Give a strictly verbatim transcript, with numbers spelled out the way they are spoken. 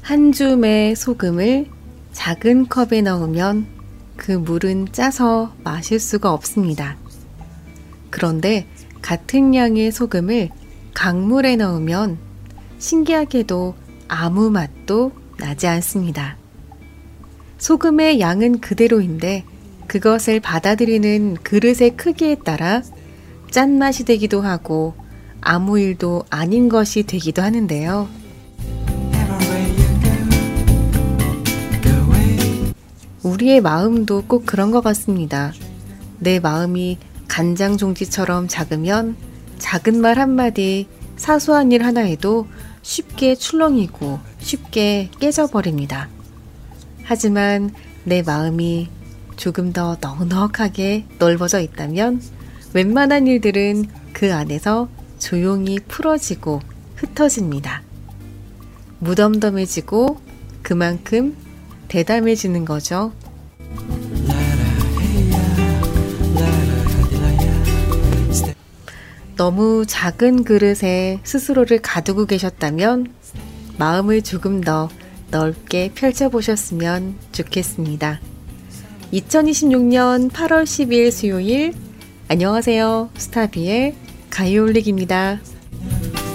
한 줌의 소금을 작은 컵에 넣으면 그 물은 짜서 마실 수가 없습니다. 그런데 같은 양의 소금을 강물에 넣으면 신기하게도 아무 맛도 나지 않습니다. 소금의 양은 그대로인데 그것을 받아들이는 그릇의 크기에 따라 짠맛이 되기도 하고 아무 일도 아닌 것이 되기도 하는데요. 우리의 마음도 꼭 그런 것 같습니다. 내 마음이 간장 종지처럼 작으면 작은 말 한마디, 사소한 일 하나에도 쉽게 출렁이고 쉽게 깨져버립니다. 하지만 내 마음이 조금 더 넉넉하게 넓어져 있다면 웬만한 일들은 그 안에서 조용히 풀어지고 흩어집니다. 무덤덤해지고 그만큼 대담해지는 거죠. 너무 작은 그릇에 스스로를 가두고 계셨다면 마음을 조금 더 넓게 펼쳐보셨으면 좋겠습니다. 이천이십육 년 팔월 십이일 수요일, 안녕하세요. 스타비의 가요올릭입니다.